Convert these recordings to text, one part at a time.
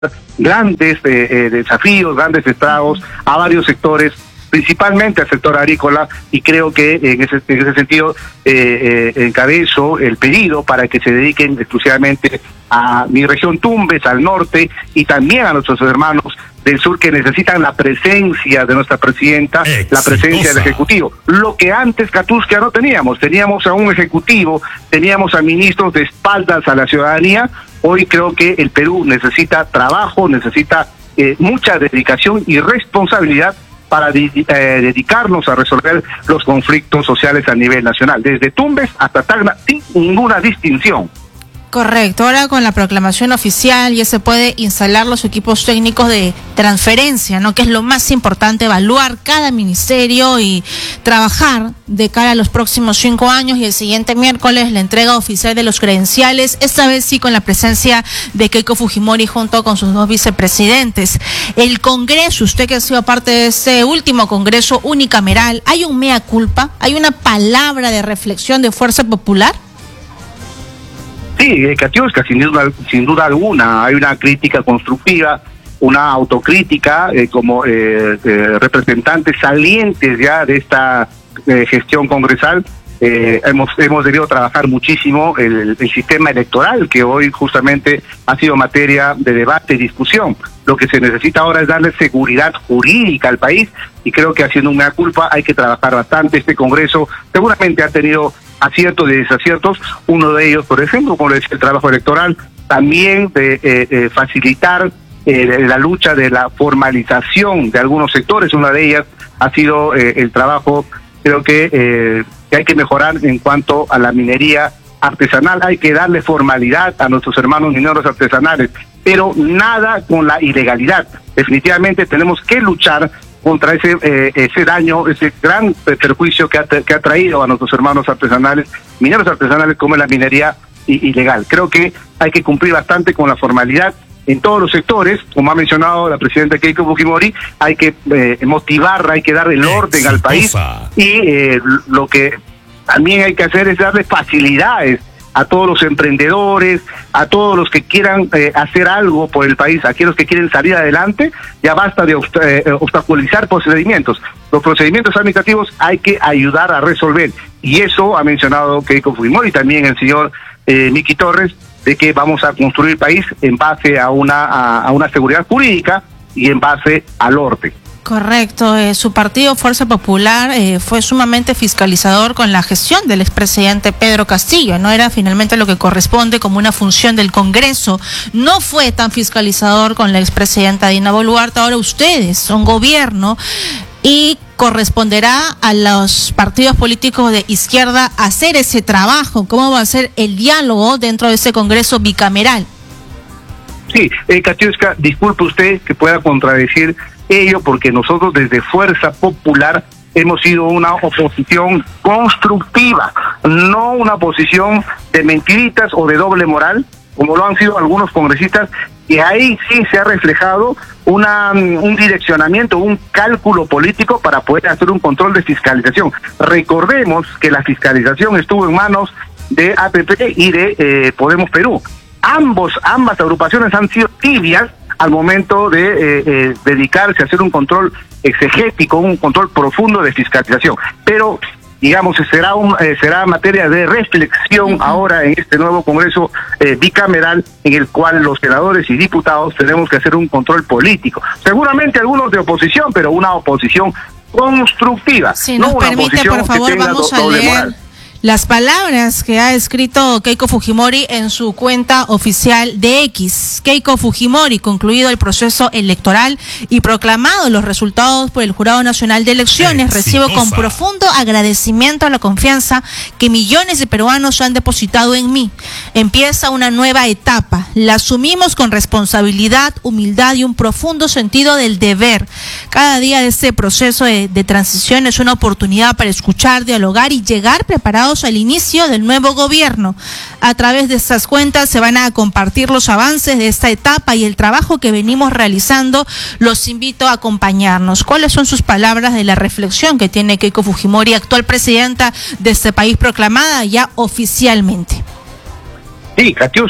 grandes desafíos, grandes estragos a varios sectores, principalmente al sector agrícola, y creo que en ese sentido encabezo el pedido para que se dediquen exclusivamente a mi región Tumbes, al norte, y también a nuestros hermanos del sur que necesitan la presencia de nuestra presidenta, la presencia del Ejecutivo. Lo que antes, Katuska, no teníamos. Teníamos a un Ejecutivo, teníamos a ministros de espaldas a la ciudadanía. Hoy creo que el Perú necesita trabajo, necesita mucha dedicación y responsabilidad para dedicarnos a resolver los conflictos sociales a nivel nacional, desde Tumbes hasta Tacna, sin ninguna distinción. Correcto, ahora con la proclamación oficial ya se puede instalar los equipos técnicos de transferencia, ¿no? Que es lo más importante, evaluar cada ministerio y trabajar de cara a los próximos 5 años, y el siguiente miércoles la entrega oficial de los credenciales, esta vez sí con la presencia de Keiko Fujimori junto con sus 2 vicepresidentes. El Congreso, usted que ha sido parte de ese último Congreso unicameral, ¿hay un mea culpa? ¿Hay una palabra de reflexión de Fuerza Popular? Sí, Katiuska, sin duda alguna, hay una crítica constructiva, una autocrítica como representantes salientes ya de esta gestión congresal. Hemos debido trabajar muchísimo el sistema electoral, que hoy justamente ha sido materia de debate y discusión. Lo que se necesita ahora es darle seguridad jurídica al país, y creo que haciendo una culpa hay que trabajar bastante. Este Congreso seguramente ha tenido aciertos y desaciertos, uno de ellos, por ejemplo, como le decía, el trabajo electoral, también de facilitar la lucha de la formalización de algunos sectores. Una de ellas ha sido el trabajo, creo que hay que mejorar en cuanto a la minería artesanal. Hay que darle formalidad a nuestros hermanos mineros artesanales, pero nada con la ilegalidad. Definitivamente tenemos que luchar contra ese daño, ese gran perjuicio que ha traído a nuestros hermanos artesanales, mineros artesanales, como la minería ilegal. Creo que hay que cumplir bastante con la formalidad en todos los sectores, como ha mencionado la presidenta Keiko Fujimori. Hay que motivar, hay que dar el orden al país, y lo que también hay que hacer es darle facilidades a todos los emprendedores, a todos los que quieran hacer algo por el país, a aquellos que quieren salir adelante. Ya basta de obstaculizar procedimientos. Los procedimientos administrativos hay que ayudar a resolver, y eso ha mencionado Keiko Fujimori y también el señor Miki Torres, de que vamos a construir país en base a una seguridad jurídica y en base al orden. Correcto, su partido Fuerza Popular fue sumamente fiscalizador con la gestión del expresidente Pedro Castillo, no era finalmente lo que corresponde como una función del Congreso. No fue tan fiscalizador con la expresidenta Dina Boluarte. Ahora ustedes son gobierno y corresponderá a los partidos políticos de izquierda hacer ese trabajo. ¿Cómo va a ser el diálogo dentro de ese Congreso bicameral? Sí, Katiuska, disculpe usted que pueda contradecir ello, porque nosotros desde Fuerza Popular hemos sido una oposición constructiva, no una oposición de mentiritas o de doble moral, como lo han sido algunos congresistas, y ahí sí se ha reflejado un direccionamiento, un cálculo político para poder hacer un control de fiscalización. Recordemos que la fiscalización estuvo en manos de APP y de Podemos Perú. Ambas agrupaciones han sido tibias al momento de dedicarse a hacer un control exegético, un control profundo de fiscalización. Pero, digamos, será materia de reflexión ahora en este nuevo Congreso bicameral, en el cual los senadores y diputados tenemos que hacer un control político. Seguramente algunos de oposición, pero una oposición constructiva. Si nos permite, por favor, vamos a leer moral. Las palabras que ha escrito Keiko Fujimori en su cuenta oficial de X. Keiko Fujimori, concluido el proceso electoral y proclamados los resultados por el Jurado Nacional de Elecciones, recibo con profundo agradecimiento la confianza que millones de peruanos han depositado en mí. Empieza una nueva etapa. La asumimos con responsabilidad, humildad y un profundo sentido del deber. Cada día de este proceso de transición es una oportunidad para escuchar, dialogar y llegar preparados al inicio del nuevo gobierno. A través de estas cuentas se van a compartir los avances de esta etapa y el trabajo que venimos realizando. Los invito a acompañarnos. ¿Cuáles son sus palabras de la reflexión que tiene Keiko Fujimori, actual presidenta de este país, proclamada ya oficialmente? Sí, Katiuska,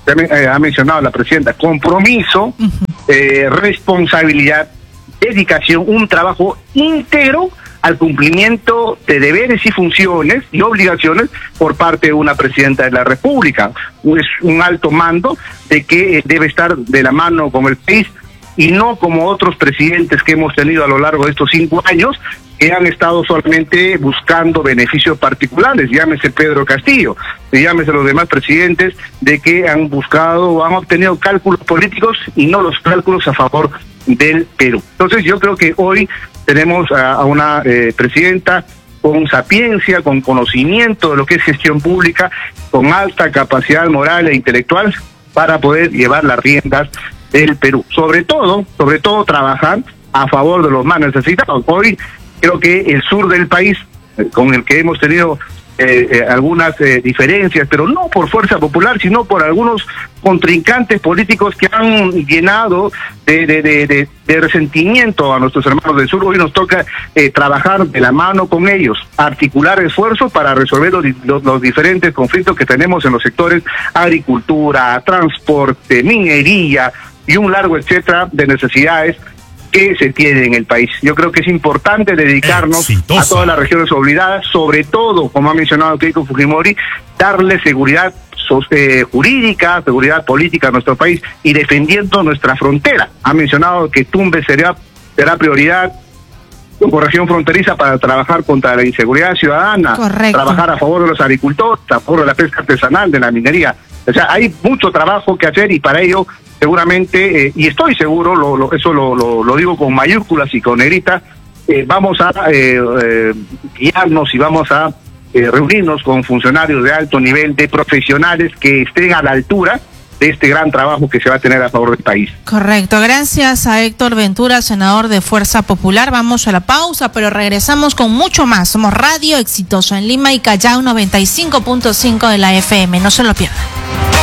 ha mencionado la presidenta, compromiso, responsabilidad, dedicación, un trabajo íntegro al cumplimiento de deberes y funciones y obligaciones por parte de una presidenta de la República. Es un alto mando de que debe estar de la mano con el país y no como otros presidentes que hemos tenido a lo largo de estos 5 años que han estado solamente buscando beneficios particulares, llámese Pedro Castillo, llámese los demás presidentes, de que han buscado o han obtenido cálculos políticos y no los cálculos a favor del Perú. Entonces yo creo que hoy tenemos a una presidenta con sapiencia, con conocimiento de lo que es gestión pública, con alta capacidad moral e intelectual para poder llevar las riendas del Perú. Sobre todo trabajar a favor de los más necesitados. Hoy creo que el sur del país, con el que hemos tenido algunas diferencias, pero no por fuerza popular, sino por algunos contrincantes políticos que han llenado de resentimiento a nuestros hermanos del sur. Hoy nos toca trabajar de la mano con ellos, articular esfuerzos para resolver los diferentes conflictos que tenemos en los sectores agricultura, transporte, minería y un largo etcétera de necesidades que se tiene en el país. Yo creo que es importante dedicarnos a todas las regiones olvidadas, sobre todo, como ha mencionado Keiko Fujimori, darle seguridad jurídica, seguridad política a nuestro país y defendiendo nuestra frontera. Ha mencionado que Tumbes será prioridad como región fronteriza para trabajar contra la inseguridad ciudadana. Correcto. Trabajar a favor de los agricultores, a favor de la pesca artesanal, de la minería. O sea, hay mucho trabajo que hacer y para ello seguramente, y estoy seguro, eso lo digo con mayúsculas y con negrita, vamos a guiarnos y vamos a reunirnos con funcionarios de alto nivel, de profesionales que estén a la altura de este gran trabajo que se va a tener a favor del país. Correcto, gracias a Héctor Ventura, senador de Fuerza Popular. Vamos a la pausa, pero regresamos con mucho más. Somos Radio Exitoso en Lima y Callao 95.5 de la FM, no se lo pierdan.